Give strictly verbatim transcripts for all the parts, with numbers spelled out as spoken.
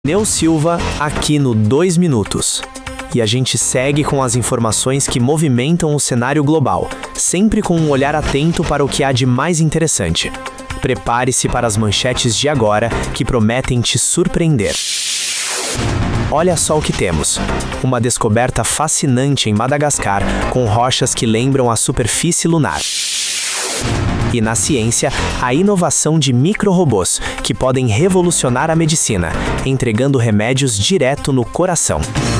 Neu Silva, aqui no dois minutos. E a gente segue com as informações que movimentam o cenário global, sempre com um olhar atento para o que há de mais interessante. Prepare-se para as manchetes de agora, que prometem te surpreender. Olha só o que temos. Uma descoberta fascinante em Madagascar, com rochas que lembram a superfície lunar. E na ciência, a inovação de micro-robôs, que podem revolucionar a medicina, entregando remédios direto no coração.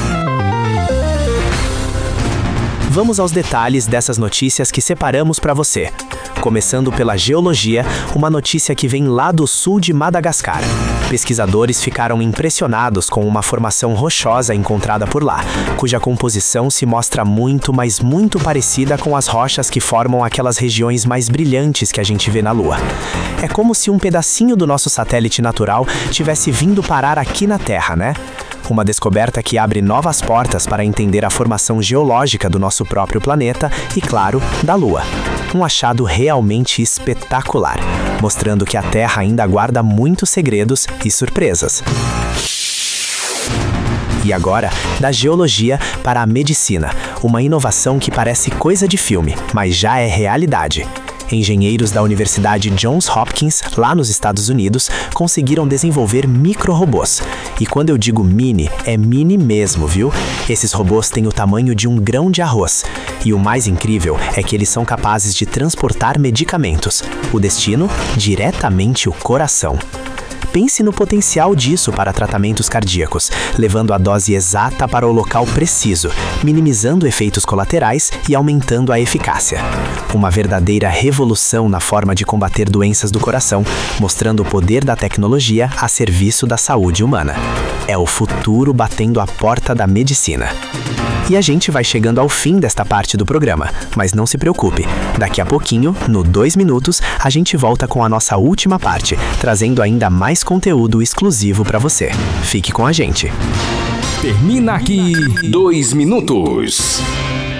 Vamos aos detalhes dessas notícias que separamos para você. Começando pela geologia, uma notícia que vem lá do sul de Madagascar. Pesquisadores ficaram impressionados com uma formação rochosa encontrada por lá, cuja composição se mostra muito, mas muito parecida com as rochas que formam aquelas regiões mais brilhantes que a gente vê na Lua. É como se um pedacinho do nosso satélite natural tivesse vindo parar aqui na Terra, né? Uma descoberta que abre novas portas para entender a formação geológica do nosso próprio planeta e, claro, da Lua. Um achado realmente espetacular, mostrando que a Terra ainda guarda muitos segredos e surpresas. E agora, da geologia para a medicina, uma inovação que parece coisa de filme, mas já é realidade. Engenheiros da Universidade Johns Hopkins, lá nos Estados Unidos, conseguiram desenvolver micro-robôs. E quando eu digo mini, é mini mesmo, viu? Esses robôs têm o tamanho de um grão de arroz. E o mais incrível é que eles são capazes de transportar medicamentos. O destino? Diretamente o coração. Pense no potencial disso para tratamentos cardíacos, levando a dose exata para o local preciso, minimizando efeitos colaterais e aumentando a eficácia. Uma verdadeira revolução na forma de combater doenças do coração, mostrando o poder da tecnologia a serviço da saúde humana. É o futuro batendo a porta da medicina. E a gente vai chegando ao fim desta parte do programa, mas não se preocupe, daqui a pouquinho, no dois minutos, a gente volta com a nossa última parte, trazendo ainda mais conteúdo exclusivo para você. Fique com a gente. Termina aqui dois minutos.